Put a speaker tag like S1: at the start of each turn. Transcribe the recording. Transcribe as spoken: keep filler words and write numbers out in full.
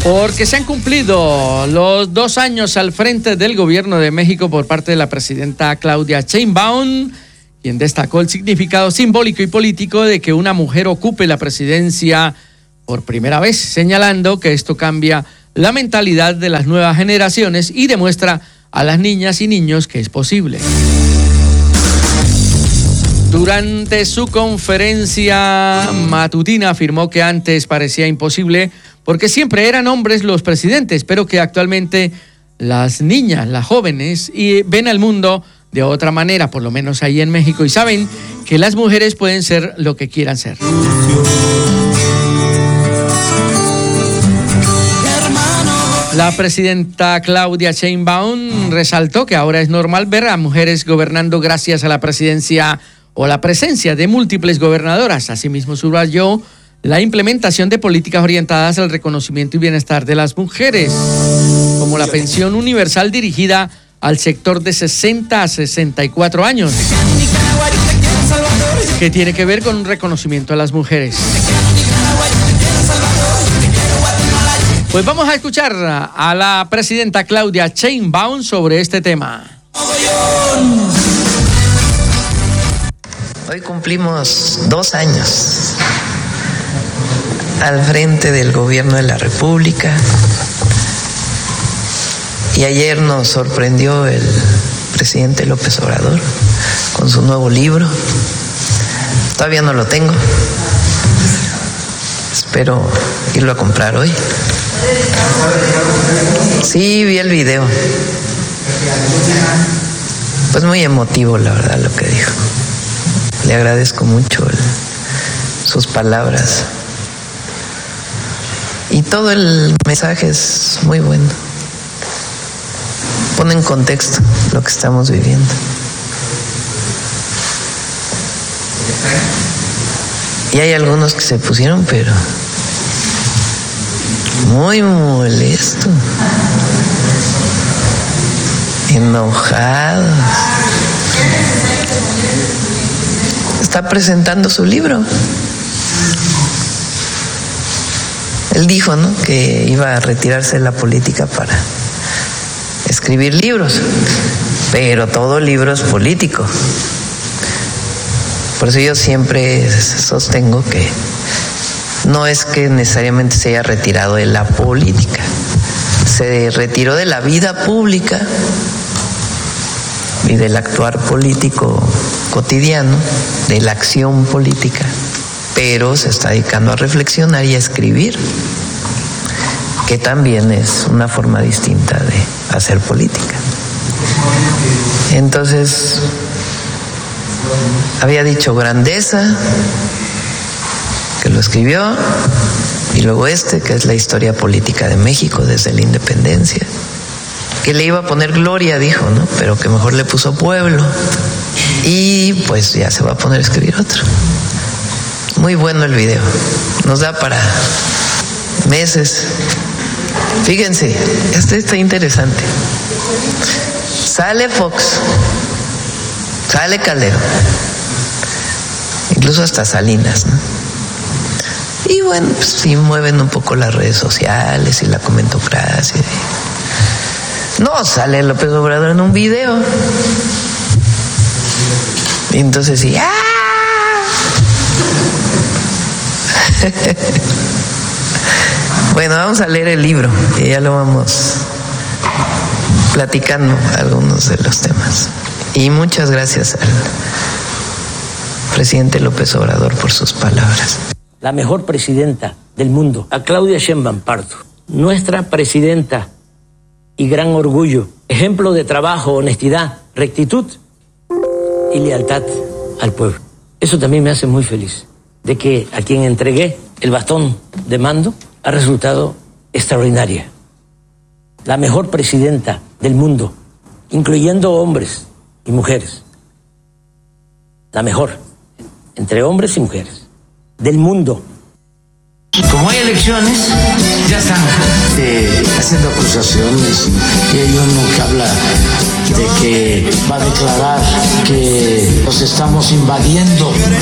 S1: Porque se han cumplido los dos años al frente del gobierno de México por parte de la presidenta Claudia Sheinbaum, quien destacó el significado simbólico y político de que una mujer ocupe la presidencia por primera vez, señalando que esto cambia la mentalidad de las nuevas generaciones y demuestra a las niñas y niños que es posible. Durante su conferencia matutina afirmó que antes parecía imposible porque siempre eran hombres los presidentes, pero que actualmente las niñas, las jóvenes, y ven al mundo de otra manera, por lo menos ahí en México, y saben que las mujeres pueden ser lo que quieran ser. La presidenta Claudia Sheinbaum resaltó que ahora es normal ver a mujeres gobernando gracias a la presidencia o la presencia de múltiples gobernadoras. Asimismo, subrayó la implementación de políticas orientadas al reconocimiento y bienestar de las mujeres, como la pensión universal dirigida al sector de sesenta a sesenta y cuatro años, que tiene que ver con un reconocimiento a las mujeres. Pues vamos a escuchar a la presidenta Claudia Sheinbaum sobre este tema.
S2: Hoy cumplimos dos años al frente del gobierno de la República y ayer nos sorprendió el presidente López Obrador con su nuevo libro. Todavía no lo tengo, espero irlo a comprar hoy. Sí, vi el video. Pues muy emotivo, la verdad, lo que dijo. Le agradezco mucho el, sus palabras. Y todo el mensaje es muy bueno. Pone en contexto lo que estamos viviendo. Y hay algunos que se pusieron, pero muy molestos, enojados. Está presentando su libro. Él dijo, ¿no?, que iba a retirarse de la política para escribir libros, pero todo libro es político. Por eso yo siempre sostengo que no es que necesariamente se haya retirado de la política, se retiró de la vida pública y del actuar político cotidiano, de la acción política, pero se está dedicando a reflexionar y a escribir, que también es una forma distinta de hacer política. Entonces, había dicho grandeza, que lo escribió, y luego este, que es la historia política de México desde la independencia, que le iba a poner gloria, dijo, ¿no?, pero que mejor le puso pueblo, y pues ya se va a poner a escribir otro. Muy bueno el video, nos da para meses. Fíjense, este está interesante. Sale Fox, sale Calderón, incluso hasta Salinas, ¿no? Y bueno, pues sí mueven un poco las redes sociales y la comentocracia. No, sale López Obrador en un video. Y entonces sí, ¡ah! Bueno, vamos a leer el libro y ya lo vamos platicando algunos de los temas. Y muchas gracias al presidente López Obrador por sus palabras.
S3: La mejor presidenta del mundo, a Claudia Sheinbaum Pardo, nuestra presidenta y gran orgullo, ejemplo de trabajo, honestidad, rectitud y lealtad al pueblo. Eso también me hace muy feliz, de que a quien entregué el bastón de mando ha resultado extraordinaria. La mejor presidenta del mundo, incluyendo hombres y mujeres. La mejor, entre hombres y mujeres, del mundo.
S4: Como hay elecciones, ya están eh, haciendo acusaciones y hay uno que habla de que va a declarar que los estamos invadiendo.